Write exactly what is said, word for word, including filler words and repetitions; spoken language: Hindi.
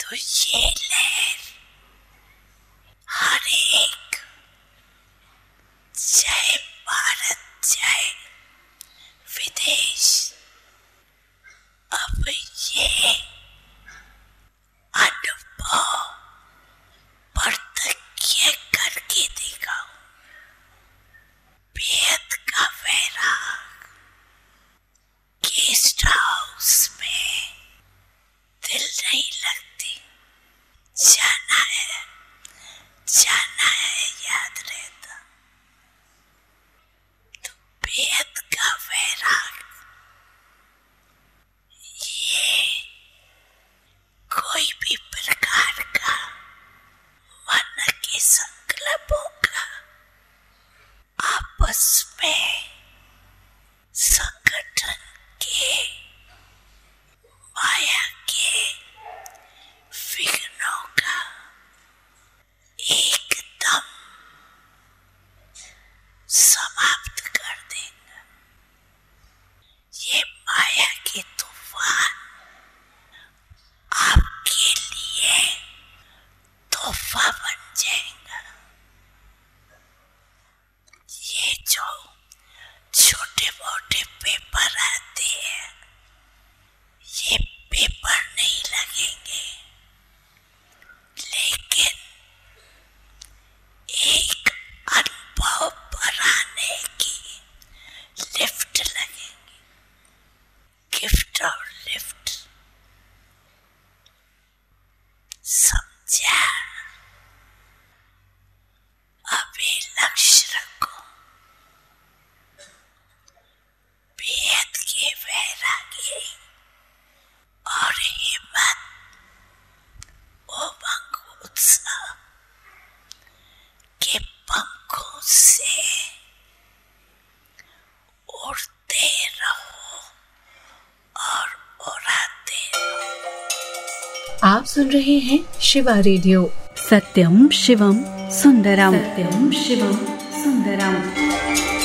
तो ये लहर हर एक जय भारत जय विदेश अब ये अनुभव प्रत्यक्ष करके दिखाओ। बेहद का वैराग गेस्ट हाउस में दिल नहीं लगती। जाना है जाना है याद रहता। तो बेहद का वैराग ये कोई भी प्रकार का मन के संकल्पों का आपस में संगठन के माया के विघ्नों का एकदम समाप्त कर देगा। ये माया के तूफान आपके लिए तोहफा बन जाएगा। ये जो छोटे मोटे पेपर आते हैं ये पेपर नहीं लगेंगे, लेकिन एक अनुभव बढ़ाने की लिफ्ट लगेंगी। गिफ्ट और लिफ्ट समझा। अभी लक्ष्य रखो। बेहद के वैरागी और हिम्मत उमंग उत्साह के पंखों से उड़ते रहो और उड़ाते रहो। आप सुन रहे हैं शिवा रेडियो। सत्यम शिवम सुंदरम। सत्यम शिवम सुंदरम।